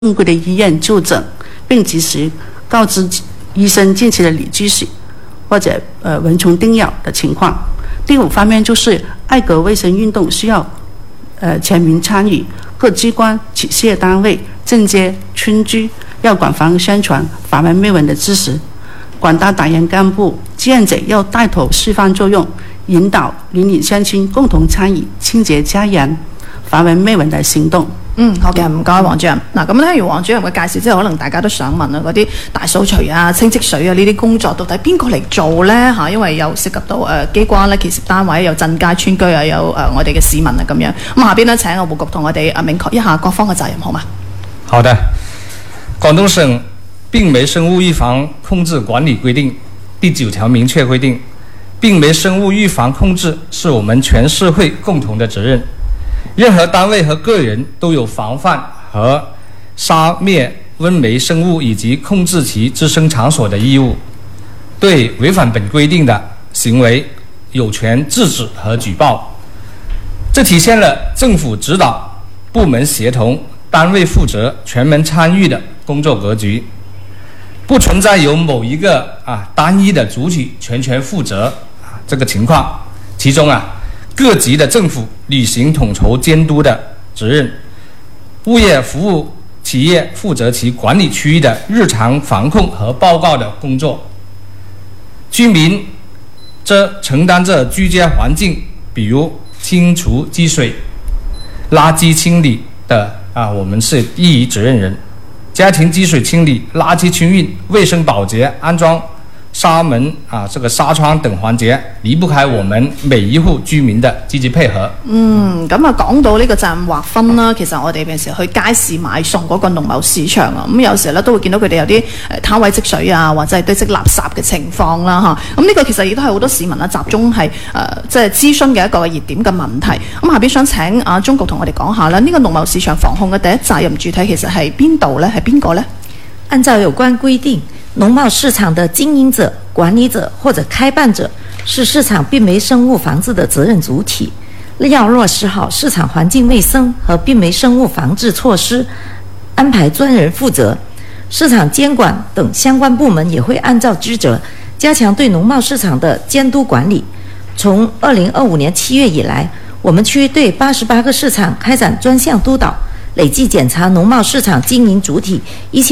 正规的医院就诊，并及时告知医生近期的里积水或者蚊虫叮咬的情况。第5方面就是爱国卫生运动需要全民参与，各机关、企事单位、政界、村居要广泛宣传法文媚文的知识，广大党员干部、志愿者要帶頭示範作用，引導鄰里鄉親共同參與清潔家園、法文媚文的行動。 好嘅，唔該黃主任。嗱，咁聽完黃主任嘅介紹之後，可能大家都想問啊，嗰啲大掃除啊、清積水啊呢啲工作，到底邊個嚟做呢？因為有涉及到機關咧、企事單位，有鎮街村居啊，有我哋嘅市民啊咁樣。咁下邊呢，請胡局同我哋明確一下各方嘅責任，好嗎？ 好的。廣東省病媒生物預防控制管理規定第9條明確規定，病媒生物預防控制是我們全社會共同的責任。任何單位和個人都有防範和殺滅瘟媒生物以及控制其滋生場所的義務。對違反本規定的行為，有權制止和舉報。這體現了政府指導、部門協同、單位負責、全民參與的工作格局，不存在由某一個單一的主體全權負責這個情況。其中各級的政府履行統籌監督的責任，物業服務企業負責其管理區域的日常防控和報告的工作，居民則承擔着居家環境，比如清除積水、垃圾清理的我們是一責任人。家庭積水清理、垃圾清運、衛生保潔、安裝紗門這個紗窗等環節離不開我們每一戶居民的積極配合。咁講到呢個責任劃分啦，其實我哋平時去街市買餸嗰個農貿市場咁有時咧都會見到佢哋有啲攤位積水或者係堆積垃圾嘅情況啦咁呢個其實亦都係好多市民集中係即係諮詢嘅一個熱點嘅問題。咁下邊想請鍾局同我哋講下啦，呢個農貿市場防控嘅第一責任主體其實係邊度呢？係邊個呢？ 按照有關規定，農貿市場的經營者、管理者或者開辦者是市場病媒生物防治的責任主體，要落實好市場環境衛生和病媒生物防治措施，安排專人負責。市場監管等相關部門也會按照職責加強對農貿市場的監督管理。從2025年7月以來，我們區對88個市場開展專項督導，累計檢查農貿市場經營主體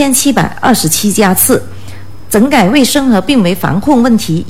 1727家次，整改衛生和病媒防控問題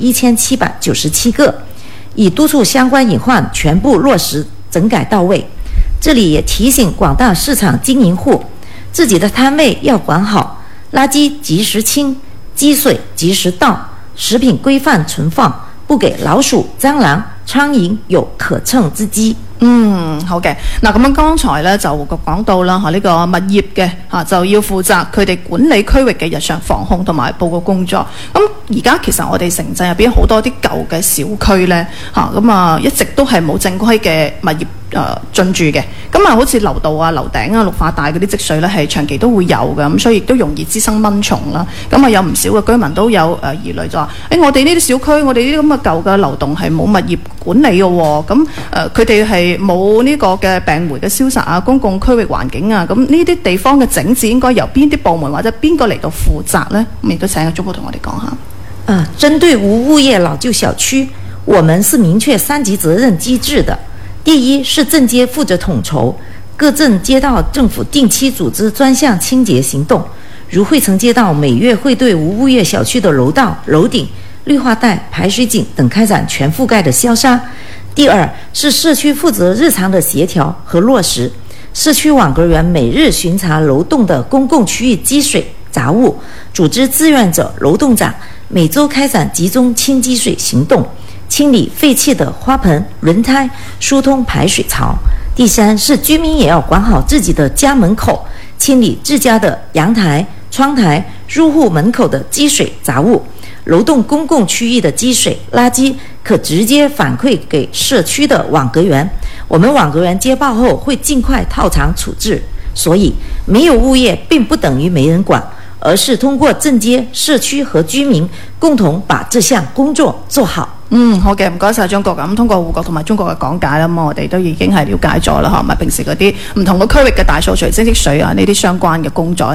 1797個，以督促相關隱患全部落實整改到位。這裡也提醒廣大市場經營戶，自己的攤位要管好，垃圾及時清，積水及時倒，食品規範存放，不給老鼠、蟑螂、蒼蠅有可乘之機。 好嘅。嗱，咁樣剛才咧就講到啦，呢個物業嘅就要負責佢哋管理區域嘅日常防控同埋報告工作。咁而家其實我哋城鎮入邊好多啲舊嘅小區咧一直都係冇正規嘅物業進駐嘅。咁好似樓道啊、樓頂啊、綠化帶嗰啲積水咧係長期都會有嘅，咁所以亦都容易滋生蚊蟲啦。咁有唔少嘅居民都有疑慮，就話我哋呢啲小區，我哋呢啲咁嘅舊嘅樓棟係冇物業管理嘅喎。咁佢哋係冇呢個嘅病媒嘅消殺公共區域環境咁呢啲地方嘅整治應該由邊啲部門或者邊個嚟到負責呢？咁亦都請鍾局同我哋講下。 針對無物業老舊小區，我們是明確3級責任機制的。第一是鎮街負責統籌，各鎮街道政府定期組織專項清潔行動，如惠城街道每月會對無物業小區的樓道、樓頂、綠化帶、排水井等開展全覆蓋的消殺。第二是社區負責日常的協調和落實，社區網格員每日巡查樓棟的公共區域積水雜物，組織志願者樓棟長每週開展集中清積水行動，清理廢棄的花盆、輪胎，疏通排水槽。第三是居民也要管好自己的家門口，清理自家的陽台、窗台、入戶門口的積水雜物。樓棟公共區域的積水垃圾可直接反饋給社區的網格員，我們網格員接報後會盡快套場處置。所以沒有物業並不等於沒人管，而是通過鎮街、社區和居民共同把這項工作做好。 好嘅，唔該晒鍾局。咁通過胡局同埋鍾局嘅講解啦，咁我哋都已經係了解咗啦，咪平時嗰啲唔同嘅區域嘅大掃除、清積水呢啲相關嘅工作。